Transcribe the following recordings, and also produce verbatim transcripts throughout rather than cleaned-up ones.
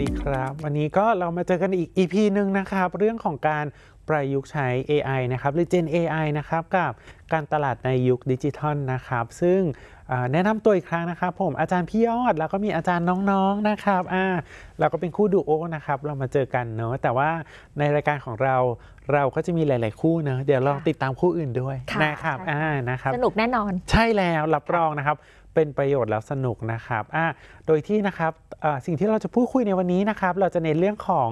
ดีครับวันนี้ก็เรามาเจอกันอีก อี พี หนึ่งนะครับเรื่องของการประยุกต์ใช้ เอ ไอ นะครับหรือ Gen เอ ไอ นะครับกับการตลาดในยุคดิจิทัลนะครับซึ่งแนะนำตัวอีกครั้งนะครับผมอาจารย์พี่ยอดแล้วก็มีอาจารย์น้องๆนะครับอ่าเราก็เป็นคู่ดูโอนะครับเรามาเจอกันเนอะแต่ว่าในรายการของเราเราก็จะมีหลายๆคู่เนอะเดี๋ยวลองติดตามคู่อื่นด้วยนะครับอ่านะครับสนุกแน่นอนใช่แล้วรับรองนะครับเป็นประโยชน์แล้วสนุกนะครับอ่าโดยที่นะครับสิ่งที่เราจะพูดคุยในวันนี้นะครับเราจะเน้นเรื่องของ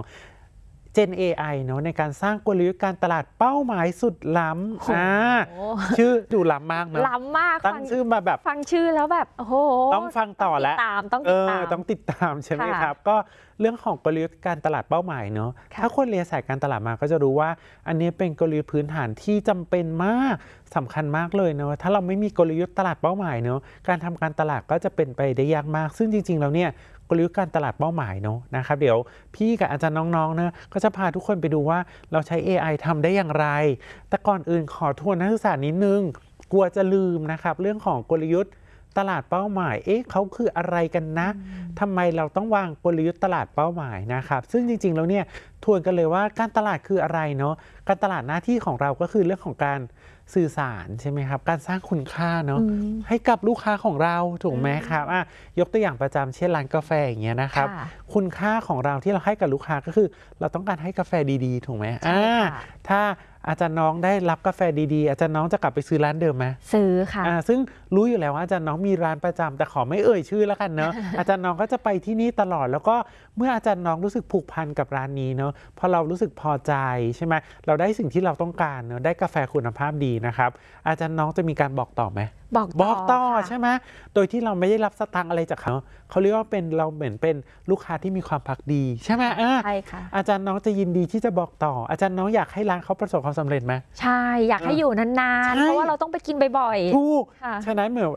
Gen เอ ไอ เนาะในการสร้างกลยุทธ์การตลาดเป้าหมายสุดล้ำอ่าชื่อดูล้ำมากเนาะล้ำมากตั้งชื่อมาแบบฟังชื่อแล้วแบบโอ้โหต้องฟังต่อแล้วตามต้องติดตามต้องติดตามใช่ไหมครับก็เรื่องของกลยุทธ์การตลาดเป้าหมายเนาะถ้าคนเรียนสายการตลาดมาก็จะรู้ว่าอันนี้เป็นกลยุทธ์พื้นฐานที่จำเป็นมากสำคัญมากเลยเนาะถ้าเราไม่มีกลยุทธ์ตลาดเป้าหมายเนาะการทำการตลาดก็จะเป็นไปได้ยากมากซึ่งจริงๆแล้วเนี่ยกลยุทธ์การตลาดเป้าหมายเนาะนะครับเดี๋ยวพี่กับอาจารย์น้องๆเนะก็จะพาทุกคนไปดูว่าเราใช้ เอ ไอ ทำได้อย่างไรแต่ก่อนอื่นขอทวนนักศึกษานิดนึงกลัวจะลืมนะครับเรื่องของกลยุทธ์ตลาดเป้าหมายเอ๊ะเขาคืออะไรกันนะทำไมเราต้องวางกลยุทธ์ตลาดเป้าหมายนะครับซึ่งจริงๆแล้วเนี่ยทวนกันเลยว่าการตลาดคืออะไรเนาะการตลาดหน้าที่ของเราก็คือเรื่องของการสื่อสารใช่ไหมครับการสร้างคุณค่าเนาะให้กับลูกค้าของเราถูกไหมครับอ่ะยกตัวอย่างประจำเช่นร้านกาแฟอย่างเงี้ยนะครับคุณค่าของเราที่เราให้กับลูกค้าก็คือเราต้องการให้กาแฟดีๆถูกไหมอ่าถ้าอาจารย์น้องได้รับกาแฟดีๆอาจารย์น้องจะกลับไปซื้อร้านเดิมไหมซื้อค่ะอ่าซึ่งรู้อยู่แล้วว่าอาจารย์น้องมีร้านประจำแต่ขอไม่เอ่ยชื่อแล้วกันเนาะ อาจารย์น้องก็จะไปที่นี่ตลอดแล้วก็เมื่ออาจารย์น้องรู้สึกผูกพันกับร้านนี้เนาะพอเรารู้สึกพอใจใช่ไหมเราได้สิ่งที่เราต้องการเนาะได้กาแฟคุณภาพดีนะครับอาจารย์น้องจะมีการบอกต่อไหมบอกบอกต่อใช่ไหมโดยที่เราไม่ได้รับสตางค์อะไรจากเขาเขาเรียกว่าเป็นเราเหมือนเป็นลูกค้าที่มีความภักดีใช่ไหมใช่ค่ะอาจารย์น้องจะยินดีที่จะบอกต่ออาจารย์น้องอยากให้ร้านเขาประสบความสำเร็จไหมใช่อยากให้อยู่นานๆเพราะว่าเราต้องไปกินบ่อยๆถูกฉะนั้นเหมือน